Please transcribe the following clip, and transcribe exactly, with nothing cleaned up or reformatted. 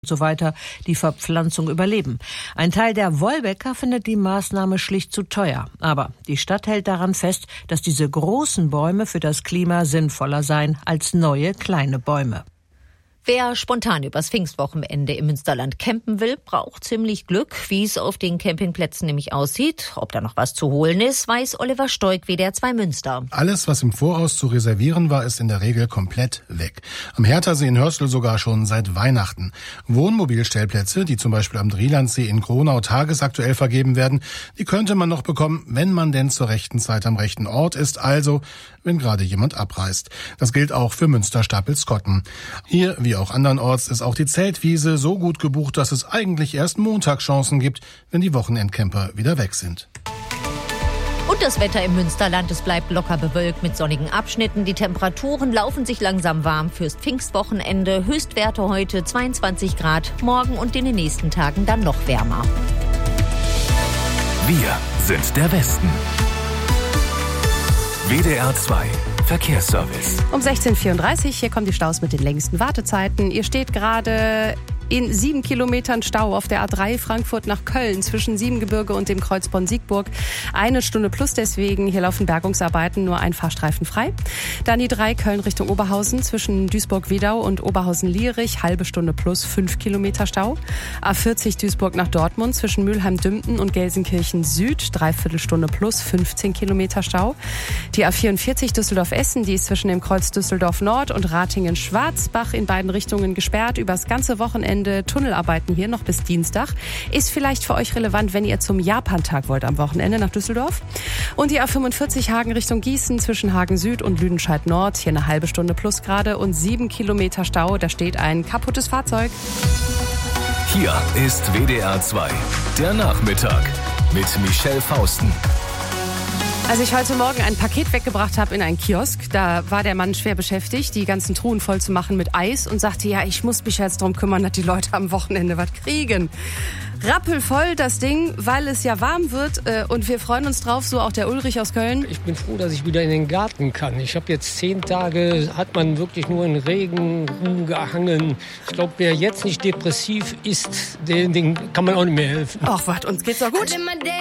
so weiter die Verpflanzung überleben. Ein Teil der Wolbecker findet die Maßnahme schlicht zu teuer. Aber die Stadt hält daran fest, dass diese großen Bäume für das Klima sinnvoller seien als neue kleine Bäume. Wer spontan übers Pfingstwochenende im Münsterland campen will, braucht ziemlich Glück, wie es auf den Campingplätzen nämlich aussieht. Ob da noch was zu holen ist, weiß Oliver Stoik, W D R zwei Münster. Alles, was im Voraus zu reservieren war, ist in der Regel komplett weg. Am Herthasee in Hörstel sogar schon seit Weihnachten. Wohnmobilstellplätze, die zum Beispiel am Drielandsee in Gronau tagesaktuell vergeben werden, die könnte man noch bekommen, wenn man denn zur rechten Zeit am rechten Ort ist, also wenn gerade jemand abreist. Das gilt auch für Münster-Stapelskotten. Hier, wie auch andernorts, ist auch die Zeltwiese so gut gebucht, dass es eigentlich erst Montag Chancen gibt, wenn die Wochenendcamper wieder weg sind. Und das Wetter im Münsterland, es bleibt locker bewölkt mit sonnigen Abschnitten. Die Temperaturen laufen sich langsam warm fürs Pfingstwochenende. Höchstwerte heute zweiundzwanzig Grad, morgen und in den nächsten Tagen dann noch wärmer. Wir sind der Westen. W D R zwei Verkehrsservice. Um sechzehn Uhr vierunddreißig, hier kommen die Staus mit den längsten Wartezeiten. Ihr steht gerade in sieben Kilometern Stau auf der A drei Frankfurt nach Köln zwischen Siebengebirge und dem Kreuz Bonn-Siegburg. Eine Stunde plus deswegen. Hier laufen Bergungsarbeiten, nur ein Fahrstreifen frei. Dann die drei Köln Richtung Oberhausen zwischen Duisburg-Wedau und Oberhausen-Lierich. Halbe Stunde plus fünf Kilometer Stau. A vierzig Duisburg nach Dortmund zwischen Mülheim-Dümpten und Gelsenkirchen Süd. Dreiviertelstunde plus fünfzehn Kilometer Stau. Die A vierundvierzig Düsseldorf-Essen, die ist zwischen dem Kreuz Düsseldorf Nord und Ratingen-Schwarzbach in beiden Richtungen gesperrt. Übers ganze Wochenende Tunnelarbeiten hier noch bis Dienstag. Ist vielleicht für euch relevant, wenn ihr zum Japantag wollt am Wochenende nach Düsseldorf. Und die A fünfundvierzig Hagen Richtung Gießen zwischen Hagen Süd und Lüdenscheid Nord. Hier eine halbe Stunde plus gerade und sieben Kilometer Stau. Da steht ein kaputtes Fahrzeug. Hier ist W D R zwei, der Nachmittag mit Michelle Fausten. Als ich heute Morgen ein Paket weggebracht habe in einen Kiosk, da war der Mann schwer beschäftigt, die ganzen Truhen voll zu machen mit Eis und sagte, ja, ich muss mich jetzt darum kümmern, dass die Leute am Wochenende was kriegen. Rappelvoll das Ding, weil es ja warm wird äh, und wir freuen uns drauf, so auch der Ulrich aus Köln. Ich bin froh, dass ich wieder in den Garten kann. Ich habe jetzt zehn Tage, hat man wirklich nur in Regen rumgehangen. Ich glaube, wer jetzt nicht depressiv ist, den, den kann man auch nicht mehr helfen. Ach, was, uns geht's doch gut.